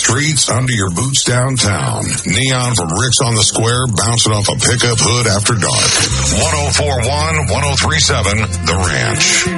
streets, under your boots downtown. Neon from Rick's on the Square bouncing off a pickup hood after dark. 104.1, 103.7, The Ranch.